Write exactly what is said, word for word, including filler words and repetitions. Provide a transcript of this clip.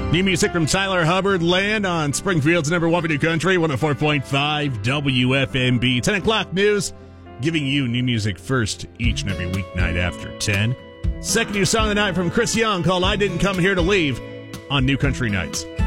New music from Tyler Hubbard, Land on Springfield's number one for New Country, one oh four point five W F M B. ten o'clock news, giving you new music first each and every weeknight after ten. Second new song of the night from Chris Young called I Didn't Come Here to Leave on New Country Nights.